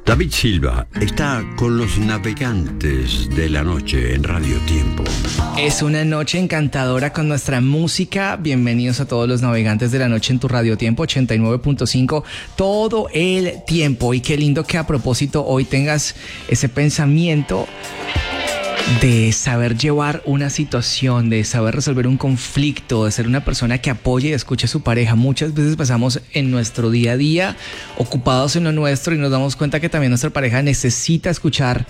David Silva está con los navegantes de la noche en Radio Tiempo. Es una noche encantadora con nuestra música. Bienvenidos a todos los navegantes de la noche en tu Radio Tiempo 89.5 todo el tiempo. Y qué lindo que a propósito hoy tengas ese pensamiento de saber llevar una situación, de saber resolver un conflicto, de ser una persona que apoye y escuche a su pareja. Muchas veces pasamos en nuestro día a día ocupados en lo nuestro y nos damos cuenta que también nuestra pareja necesita escuchar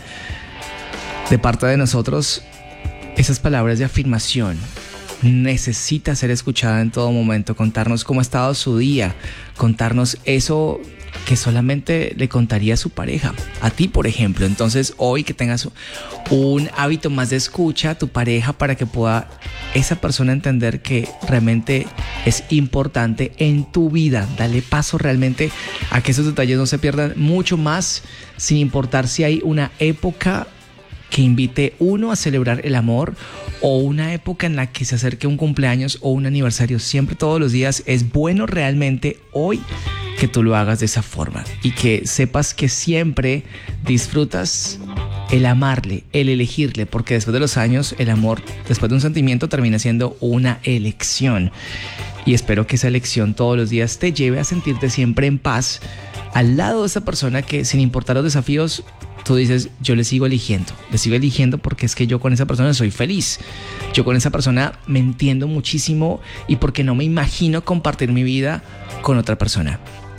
de parte de nosotros esas palabras de afirmación. Necesita ser escuchada en todo momento, contarnos cómo ha estado su día, contarnos eso que solamente le contaría a su pareja, a ti por ejemplo. Entonces hoy que tengas un hábito más de escucha a tu pareja para que pueda esa persona entender que realmente es importante en tu vida. Dale paso realmente a que esos detalles no se pierdan mucho más, sin importar si hay una época que invite uno a celebrar el amor o una época en la que se acerque un cumpleaños o un aniversario. Siempre, todos los días es bueno realmente hoy que tú lo hagas de esa forma y que sepas que siempre disfrutas el amarle, el elegirle, porque después de los años el amor, después de un sentimiento, termina siendo una elección. Y espero que esa elección todos los días te lleve a sentirte siempre en paz al lado de esa persona que, sin importar los desafíos, tú dices, yo le sigo eligiendo porque es que yo con esa persona soy feliz. Yo con esa persona me entiendo muchísimo y porque no me imagino compartir mi vida con otra persona.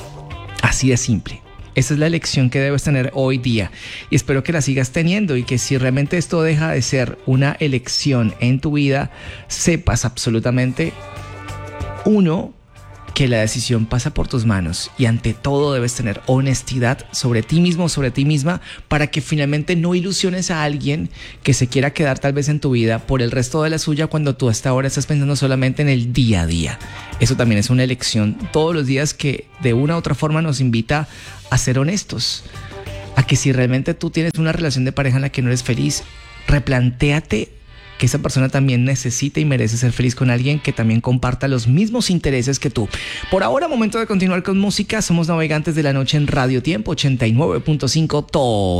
Así de simple. Esa es la elección que debes tener hoy día y espero que la sigas teniendo y que si realmente esto deja de ser una elección en tu vida, sepas absolutamente, uno, que la decisión pasa por tus manos y ante todo debes tener honestidad sobre ti mismo, sobre ti misma, para que finalmente no ilusiones a alguien que se quiera quedar tal vez en tu vida por el resto de la suya cuando tú hasta ahora estás pensando solamente en el día a día. Eso también es una elección todos los días que de una u otra forma nos invita a ser honestos, a que si realmente tú tienes una relación de pareja en la que no eres feliz, replantéate que esa persona también necesita y merece ser feliz con alguien que también comparta los mismos intereses que tú. Por ahora, momento de continuar con música. Somos navegantes de la noche en Radio Tiempo 89.5 todo.